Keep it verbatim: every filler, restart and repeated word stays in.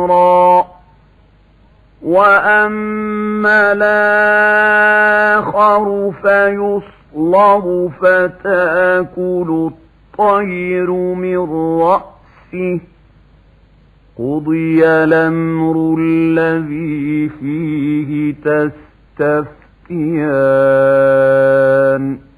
أمرا وأما الآخر فيصلب فتأكل الطير من رأسه قضي الأمر الذي فيه تستفتيان